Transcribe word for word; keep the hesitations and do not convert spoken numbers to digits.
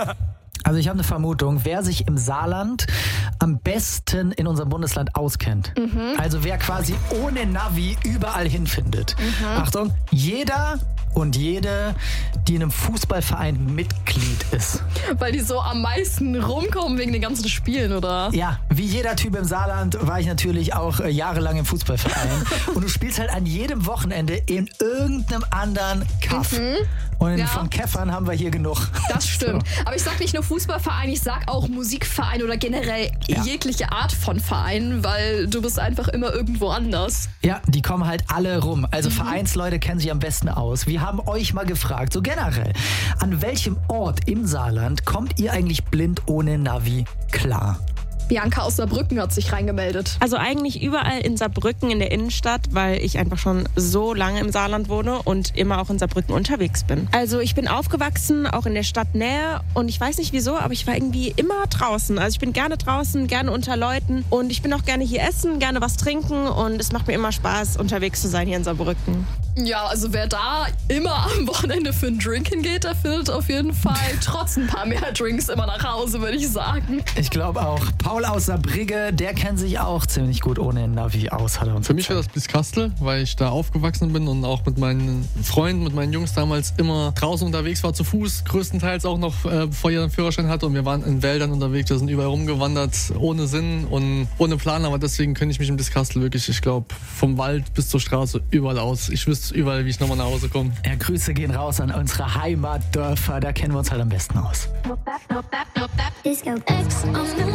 Also ich habe eine Vermutung, wer sich im Saarland am besten in unserem Bundesland auskennt. Mhm. Also wer quasi ohne Navi überall hinfindet. Mhm. Achtung, jeder und jede, die in einem Fußballverein Mitglied ist. Weil die so am meisten rumkommen wegen den ganzen Spielen, oder? Ja, wie jeder Typ im Saarland war ich natürlich auch äh, jahrelang im Fußballverein. Und du spielst halt an jedem Wochenende in irgendeinem anderen Kaff. Mhm. Und ja. von Käffern haben wir hier genug. Das stimmt. So. Aber ich sag nicht nur Fußballverein, ich sag auch Musikverein oder generell ja. jegliche Art von Verein, weil du bist einfach immer irgendwo anders. Ja, die kommen halt alle rum. Also mhm. Vereinsleute kennen sich am besten aus. Wir haben euch mal gefragt, so generell, an welchem Ort im Saarland kommt ihr eigentlich blind ohne Navi klar? Bianca aus Saarbrücken hat sich reingemeldet. Also eigentlich überall in Saarbrücken in der Innenstadt, weil ich einfach schon so lange im Saarland wohne und immer auch in Saarbrücken unterwegs bin. Also ich bin aufgewachsen, auch in der Stadtnähe und ich weiß nicht wieso, aber ich war irgendwie immer draußen. Also ich bin gerne draußen, gerne unter Leuten und ich bin auch gerne hier essen, gerne was trinken und es macht mir immer Spaß, unterwegs zu sein hier in Saarbrücken. Ja, also wer da immer am Wochenende für ein Drink hingeht, der findet auf jeden Fall trotz ein paar mehr Drinks immer nach Hause, würde ich sagen. Ich glaube auch. Paul aus Saarbrigge, der kennt sich auch ziemlich gut ohne Navi aus, hat er uns Für mich wäre das Blieskastel, weil ich da aufgewachsen bin und auch mit meinen Freunden, mit meinen Jungs damals immer draußen unterwegs war, zu Fuß, größtenteils auch noch, äh, bevor ich einen Führerschein hatte. Und wir waren in Wäldern unterwegs, wir sind überall rumgewandert, ohne Sinn und ohne Plan. Aber deswegen könnte ich mich im Blieskastel wirklich, ich glaube, vom Wald bis zur Straße überall aus. Ich wüsste überall, wie ich nochmal nach Hause komme. Ja, Grüße gehen raus an unsere Heimatdörfer, da kennen wir uns halt am besten aus.